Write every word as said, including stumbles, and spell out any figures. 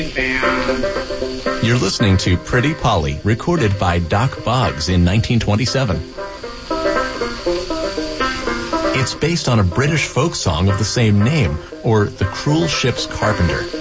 You're listening to Pretty Polly, recorded by Doc Boggs in nineteen twenty-seven. It's based on a British folk song of the same name, or The Cruel Ship's Carpenter.